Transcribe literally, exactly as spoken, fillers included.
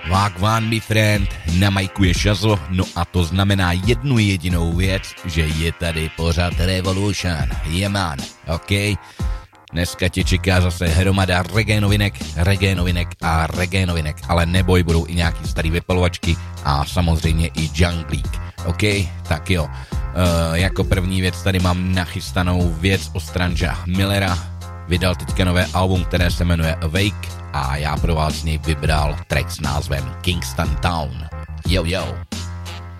Vágván, my friend, na majku je Šazo, no a to znamená jednu jedinou věc, že je tady pořád Revolution, je man, ok? Dneska tě čeká zase hromada reggae novinek, reggae novinek a reggae novinek, ale neboj, budou i nějaký starý vypalovačky a samozřejmě i junglík, ok? Tak jo, uh, jako první věc tady mám nachystanou věc o Stranga Millera, vydal teďka nové album, které se jmenuje Awake a já pro vás z něj vybral track s názvem Kingston Town. Yo, yo.